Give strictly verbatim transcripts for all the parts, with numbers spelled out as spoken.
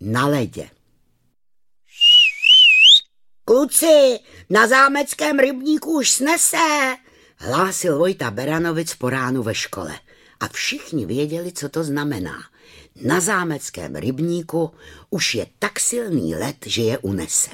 na ledě. Kluci, na zámeckém rybníku už snese, hlásil Vojta Beranovic po ránu ve škole. A všichni věděli, co to znamená. Na zámeckém rybníku už je tak silný led, že je unese.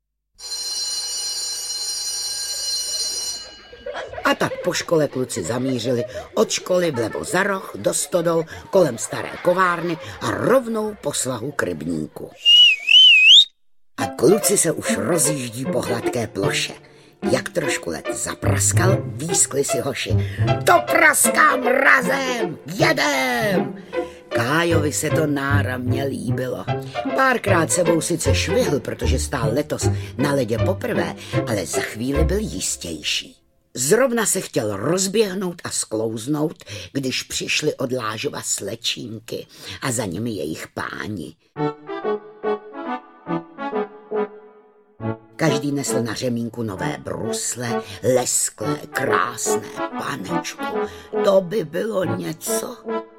A tak po škole kluci zamířili od školy vlevo za roh do stodol kolem staré kovárny a rovnou po svahu k rybníku. A kluci se už rozjíždí po hladké ploše. Jak trošku led zapraskal, výskli si hoši. To praská mrazem, jedem! Kájovi se to náramně líbilo. Párkrát sebou sice švihl, protože stál letos na ledě poprvé, ale za chvíli byl jistější. Zrovna se chtěl rozběhnout a sklouznout, když přišli od Lážova slečínky a za nimi jejich páni. Každý nesl na řemínku nové brusle, lesklé, krásné, panečku. To by bylo něco.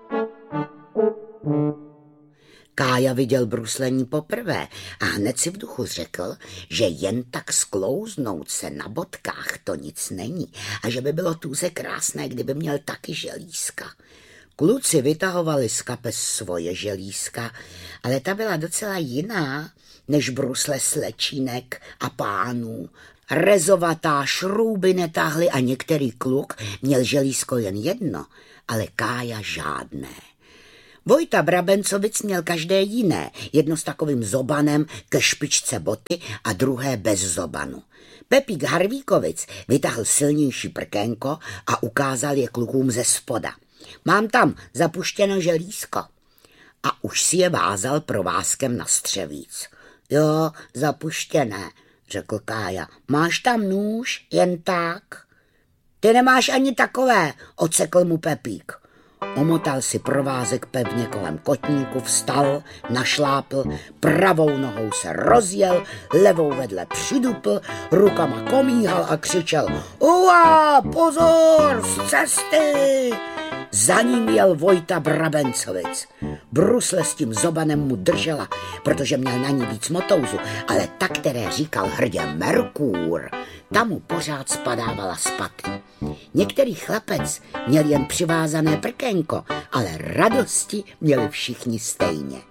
Kája viděl bruslení poprvé a hned si v duchu řekl, že jen tak sklouznout se na bodkách to nic není a že by bylo tuze krásné, kdyby měl taky želízka. Kluci vytahovali z kapes svoje želízka, ale ta byla docela jiná než brusle slečínek a pánů. Rezovatá, šrouby netáhly a některý kluk měl želízko jen jedno, ale Kája žádné. Vojta Brabencovic měl každé jiné, jedno s takovým zobanem ke špičce boty a druhé bez zobanu. Pepík Harvíkovic vytáhl silnější prkénko a ukázal je klukům ze spoda. Mám tam zapuštěno želízko. A už si je vázal provázkem na střevíc. Jo, zapuštěné, řekl Kája. Máš tam nůž, jen tak? Ty nemáš ani takové, odsekl mu Pepík. Omotal si provázek pevně kolem kotníku, vstal, našlápl, pravou nohou se rozjel, levou vedle přidupl, rukama komíhal a křičel: Ua, pozor, z cesty! Za ním jel Vojta Brabencovic. Brusle s tím zobanem mu držela, protože měl na ní víc motouzu, ale ta, které říkal hrdě Merkúr, ta mu pořád spadávala z paty. Některý chlapec měl jen přivázané prkénko, ale radosti měli všichni stejně.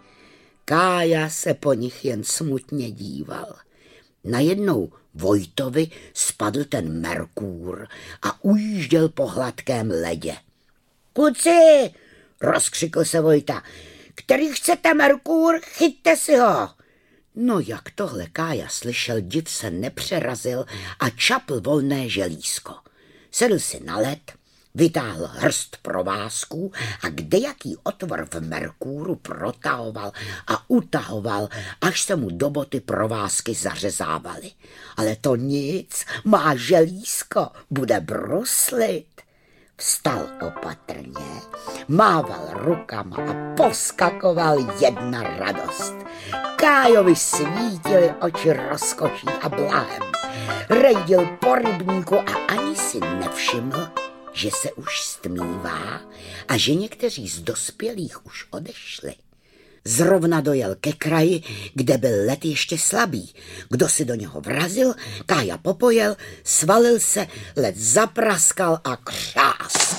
Kája se po nich jen smutně díval. Najednou Vojtovi spadl ten Merkúr a ujížděl po hladkém ledě. Kluci, rozkřikl se Vojta, který chcete Merkúr, chyťte si ho. No jak tohle Kája slyšel, div se nepřerazil a čapl volné želízko. Sedl si na led, vytáhl hrst provázků a kdejaký otvor v Merkúru protahoval a utahoval, až se mu do boty provázky zařezávaly. Ale to nic, má želízko, bude bruslit. Vstal opatrně, mával rukama a poskakoval jedna radost. Kájovi svítily oči rozkoší a blahem. Rejdil po rybníku a ani si nevšiml, že se už stmívá a že někteří z dospělých už odešli. Zrovna dojel ke kraji, kde byl led ještě slabý. Kdo si do něho vrazil, Kája popojel, svalil se, led zapraskal a křás.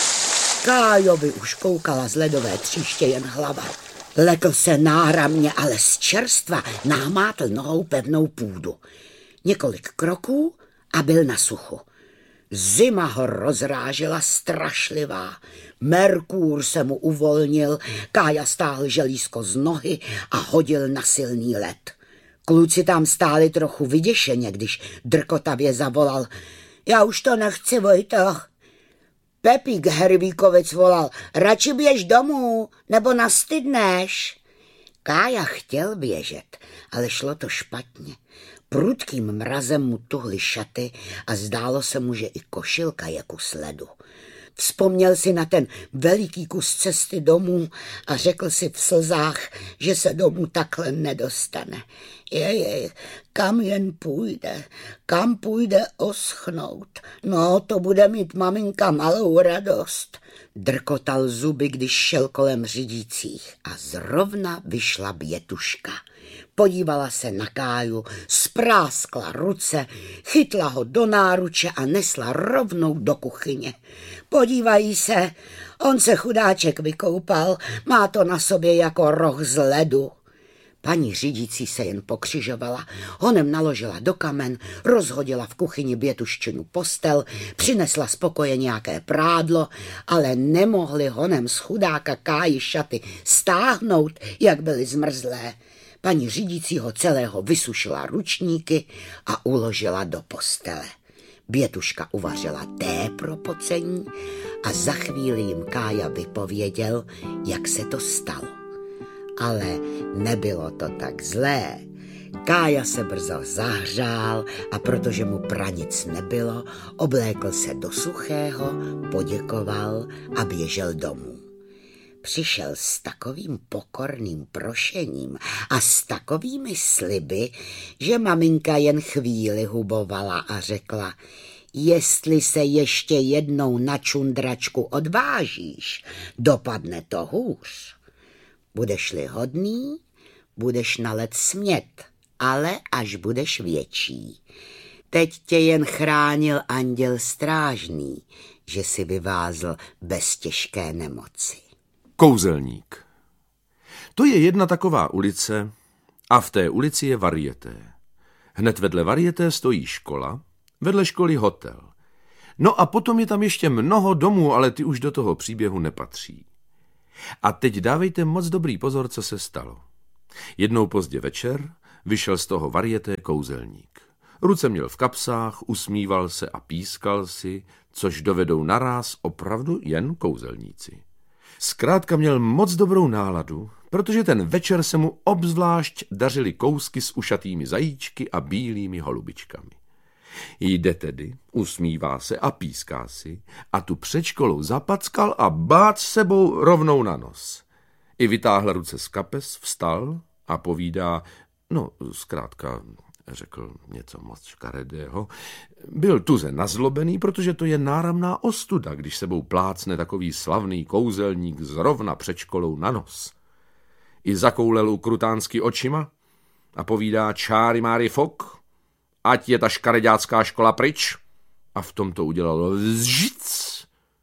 Kájovi už koukala z ledové tříště jen hlava. Lekl se náramně, ale z čerstva nahmátl nohou pevnou půdu. Několik kroků a byl na suchu. Zima ho rozrážela strašlivá. Merkúr se mu uvolnil, Kája stáhl želízko z nohy a hodil na silný led. Kluci tam stáli trochu vyděšeně, když drkotavě zavolal: Já už to nechci, Vojto. Pepík Harvíkovic volal: Radši běž domů, nebo nastydneš. Kája chtěl běžet, ale šlo to špatně. Prudkým mrazem mu tuhly šaty a zdálo se mu, že i košilka je kus ledu. Vzpomněl si na ten veliký kus cesty domů a řekl si v slzách, že se domů takhle nedostane. Jejej, kam jen půjde, kam půjde oschnout. No, to bude mít maminka malou radost. Drkotal zuby, když šel kolem řídících a zrovna vyšla Bětuška. Podívala se na Káju, spráskla ruce, chytla ho do náruče a nesla rovnou do kuchyně. Podívají se, on se chudáček vykoupal, má to na sobě jako roh z ledu. Paní řídící se jen pokřižovala, honem naložila do kamen, rozhodila v kuchyni Bětuščinu postel, přinesla spokoje nějaké prádlo, ale nemohli honem z chudáka Káji šaty stáhnout, jak byly zmrzlé. Paní řídící ho celého vysušila ručníky a uložila do postele. Bětuška uvařila té pro pocení a za chvíli jim Kája vypověděl, jak se to stalo. Ale nebylo to tak zlé. Kája se brzo zahřál a protože mu pranic nebylo, oblékl se do suchého, poděkoval a běžel domů. Přišel s takovým pokorným prošením a s takovými sliby, že maminka jen chvíli hubovala a řekla: jestli se ještě jednou na čundračku odvážíš, dopadne to hůř. Budeš-li hodný, budeš na led smět, ale až budeš větší. Teď tě jen chránil anděl strážný, že si vyvázl bez těžké nemoci. Kouzelník. To je jedna taková ulice a v té ulici je varieté. Hned vedle varieté stojí škola, vedle školy hotel. No a potom je tam ještě mnoho domů, ale ty už do toho příběhu nepatří. A teď dávejte moc dobrý pozor, co se stalo. Jednou pozdě večer vyšel z toho varieté kouzelník. Ruce měl v kapsách, usmíval se a pískal si, což dovedou naráz opravdu jen kouzelníci. Zkrátka měl moc dobrou náladu, protože ten večer se mu obzvlášť dařily kousky s ušatými zajíčky a bílými holubičkami. Jde tedy, usmívá se a píská si a tu před školou zapackal a bác sebou rovnou na nos. I vytáhl ruce z kapes, vstal a povídá, no zkrátka řekl něco moc škaredého, byl tuze nazlobený, protože to je náramná ostuda, když sebou plácne takový slavný kouzelník zrovna před školou na nos. I zakoulel ukrutánsky očima a povídá čáry máry fok, ať je ta škareďácká škola pryč. A v tom to udělalo vzžic.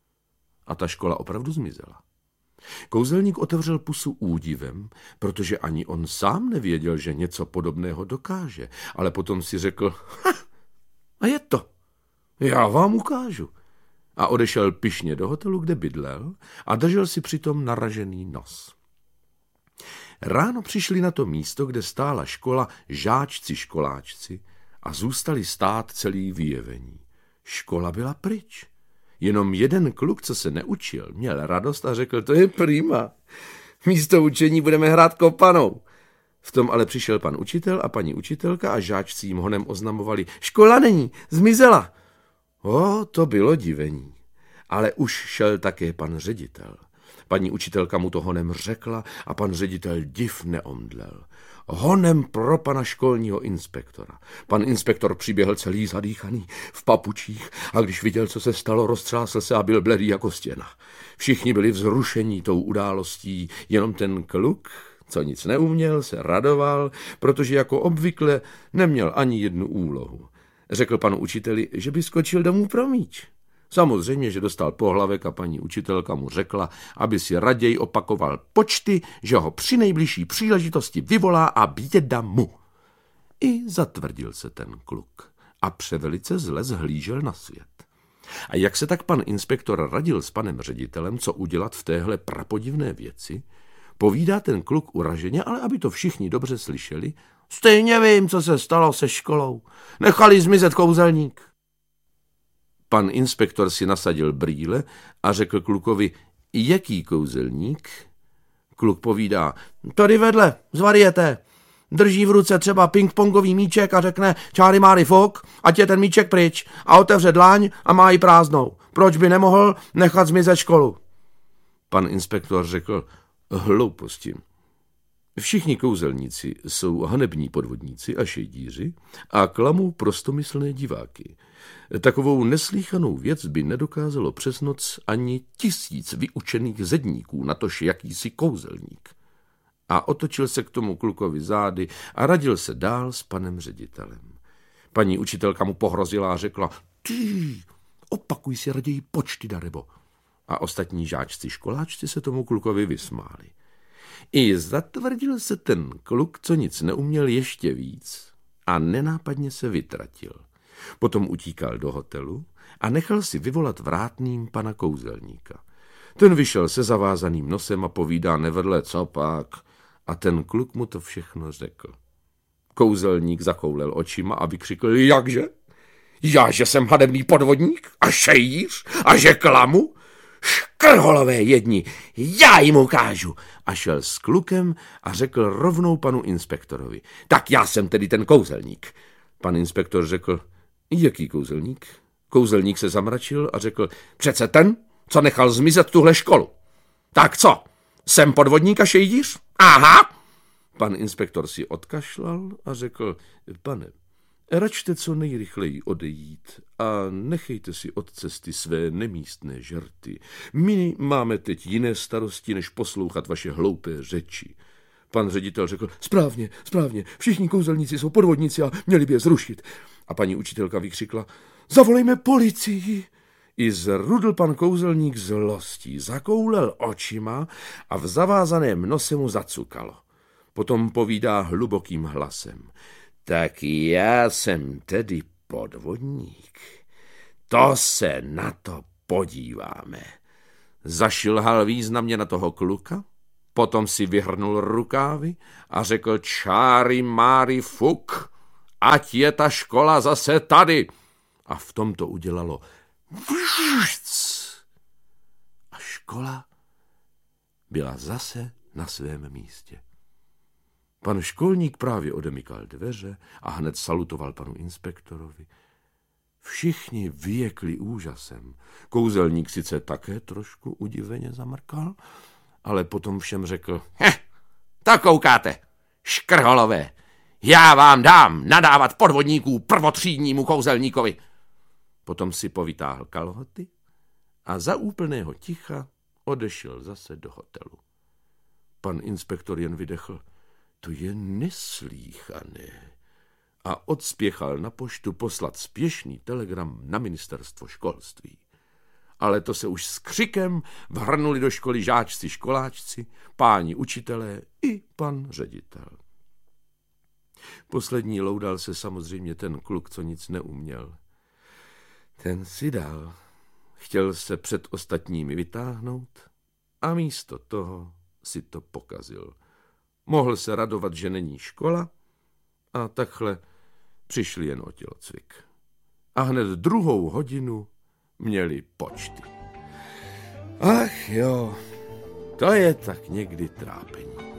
A ta škola opravdu zmizela. Kouzelník otevřel pusu údivem, protože ani on sám nevěděl, že něco podobného dokáže, ale potom si řekl, ha, a je to, já vám ukážu. A odešel pyšně do hotelu, kde bydlel a držel si přitom naražený nos. Ráno přišli na to místo, kde stála škola, žáčci školáčci a zůstali stát celý vyjevení. Škola byla pryč. Jenom jeden kluk, co se neučil, měl radost a řekl, to je prima. Místo učení budeme hrát kopanou. V tom ale přišel pan učitel a paní učitelka a žáčci jim honem oznamovali, škola není, zmizela. O, to bylo divení. Ale už šel také pan ředitel. Paní učitelka mu to honem řekla a pan ředitel div neomdlel. Honem pro pana školního inspektora. Pan inspektor přiběhl celý zadýchaný, v papučích a když viděl, co se stalo, roztřásl se a byl bledý jako stěna. Všichni byli vzrušení tou událostí, jenom ten kluk, co nic neuměl, se radoval, protože jako obvykle neměl ani jednu úlohu. Řekl panu učiteli, že by skočil domů pro míč. Samozřejmě, že dostal pohlavek a paní učitelka mu řekla, aby si raději opakoval počty, že ho při nejbližší příležitosti vyvolá a běda mu. I zatvrdil se ten kluk a převelice zle zhlížel na svět. A jak se tak pan inspektor radil s panem ředitelem, co udělat v téhle prapodivné věci, povídá ten kluk uraženě, ale aby to všichni dobře slyšeli, stejně vím, co se stalo se školou. Nechali zmizet kouzelník. Pan inspektor si nasadil brýle a řekl klukovi, jaký kouzelník? Kluk povídá, tady vedle, z varieté. Drží v ruce třeba pingpongový míček a řekne, čáry máry fok, ať je ten míček pryč a otevře dlaň a má ji prázdnou. Proč by nemohl nechat zmizet školu? Pan inspektor řekl, hlouposti. Všichni kouzelníci jsou hanební podvodníci a šejdíři a klamou prostomyslné diváky. Takovou neslýchanou věc by nedokázalo přes noc ani tisíc vyučených zedníků, natož jakýsi kouzelník. A otočil se k tomu klukovi zády a radil se dál s panem ředitelem. Paní učitelka mu pohrozila a řekla: Ty, opakuj si raději počty, Darebo. A ostatní žáčci školáčci se tomu klukovi vysmáli. I zatvrdil se ten kluk, co nic neuměl, ještě víc a nenápadně se vytratil. Potom utíkal do hotelu a nechal si vyvolat vrátným pana kouzelníka. Ten vyšel se zavázaným nosem a povídá nevedle, co pak, a ten kluk mu to všechno řekl. Kouzelník zakoulel očima a vykřikl: Jakže? Já, že jsem hanebný podvodník a šejíř a že klamu? Škrholové jedni, já jim ukážu. A šel s klukem a řekl rovnou panu inspektorovi: Tak já jsem tedy ten kouzelník. Pan inspektor řekl: Jaký kouzelník? Kouzelník se zamračil a řekl: Přece ten, co nechal zmizet tuhle školu. Tak co, jsem podvodník a šejdíř? Aha! Pan inspektor si odkašlal a řekl: Pane, račte co nejrychleji odejít a nechejte si od cesty své nemístné žerty. My máme teď jiné starosti, než poslouchat vaše hloupé řeči. Pan ředitel řekl: Správně, správně, všichni kouzelníci jsou podvodníci a měli by je zrušit. A paní učitelka vykřikla: Zavolejme policii. I zrudl pan kouzelník zlostí, zakoulel očima a v zavázaném nose mu zacukalo. Potom povídá hlubokým hlasem: Tak já jsem tedy podvodník. To se na to podíváme. Zašilhal významně na toho kluka, potom si vyhrnul rukávy a řekl: Čáry máry fuk, ať je ta škola zase tady. A v tom to udělalo vžc. A škola byla zase na svém místě. Pan školník právě odemykal dveře a hned salutoval panu inspektorovi. Všichni vyjekli úžasem. Kouzelník sice také trošku udiveně zamrkal, ale potom všem řekl: Heh, tak koukáte, škrholové, já vám dám nadávat podvodníků prvotřídnímu kouzelníkovi. Potom si povytáhl kalhoty a za úplného ticha odešel zase do hotelu. Pan inspektor jen vydechl: To je neslýchané. A odspěchal na poštu poslat spěšný telegram na ministerstvo školství. Ale to se už s křikem vhrnuli do školy žáčci, školáčci, páni učitelé i pan ředitel. Poslední loudal se samozřejmě ten kluk, co nic neuměl. Ten si dal. Chtěl se před ostatními vytáhnout a místo toho si to pokazil. Mohl se radovat, že není škola, a takhle přišli jen o tělocvik. A hned druhou hodinu měli počty. Ach jo, to je tak někdy trápení.